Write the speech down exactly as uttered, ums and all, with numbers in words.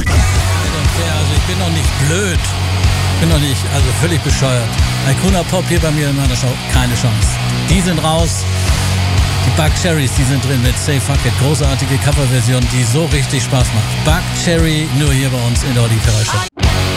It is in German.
Also ich bin noch nicht blöd. Ich bin noch nicht, also völlig bescheuert. Icona Pop hier bei mir in meiner Show, keine Chance. Die sind raus. Die Buckcherrys, die sind drin mit Say Fuck It. Großartige Coverversion, die so richtig Spaß macht. Buckcherry nur hier bei uns in der Olli Show.